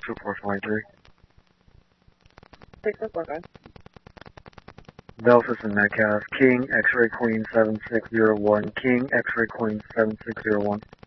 2423. 6615. Belfast and Metcalf. King, X-Ray Queen 7601. King, X-Ray Queen 7601.